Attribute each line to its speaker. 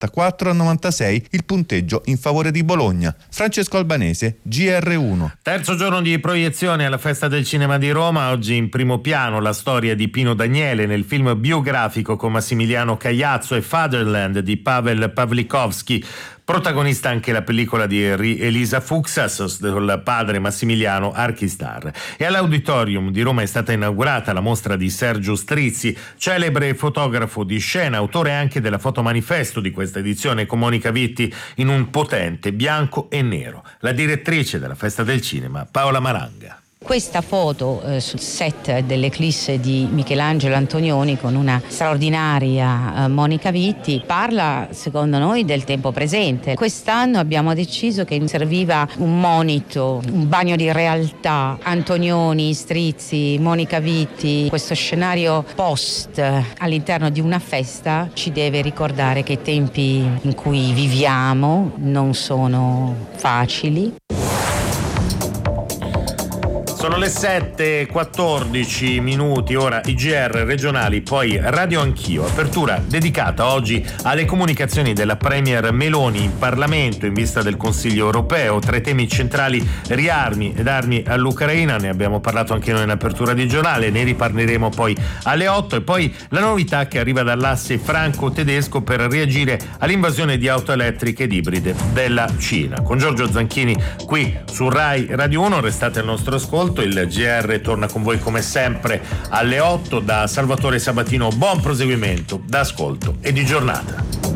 Speaker 1: 94-96 il punteggio in favore di Bologna. Francesco Albanese, GR1.
Speaker 2: Terzo giorno di proiezione alla Festa del Cinema di Roma. Oggi in primo piano la storia di Pino Daniele nel film biografico con Massimiliano Cagliazzo e Fatherland di Pavel Pawlikowski. Protagonista anche la pellicola di Elisa Fuxas del padre Massimiliano Archistar. E all'Auditorium di Roma è stata inaugurata la mostra di Sergio Strizzi, celebre fotografo di scena, autore anche della fotomanifesto di questa edizione con Monica Vitti in un potente bianco e nero. La direttrice della Festa del Cinema, Paola Maranga.
Speaker 3: Questa foto sul set dell'Eclisse di Michelangelo Antonioni con una straordinaria Monica Vitti parla, secondo noi, del tempo presente. Quest'anno abbiamo deciso che serviva un monito, un bagno di realtà. Antonioni, Strizzi, Monica Vitti, questo scenario post all'interno di una festa ci deve ricordare che i tempi in cui viviamo non sono facili.
Speaker 2: Sono le 7:14, ora i GR regionali, poi Radio Anch'io. Apertura dedicata oggi alle comunicazioni della Premier Meloni in Parlamento in vista del Consiglio europeo. Tra i temi centrali riarmi ed armi all'Ucraina, ne abbiamo parlato anche noi in apertura di giornale, ne riparleremo poi alle 8 e poi la novità che arriva dall'asse franco-tedesco per reagire all'invasione di auto elettriche ed ibride della Cina. Con Giorgio Zanchini qui su Rai Radio 1, restate al nostro ascolto. Il GR torna con voi come sempre alle 8 da Salvatore Sabatino. Buon proseguimento d'ascolto e di giornata.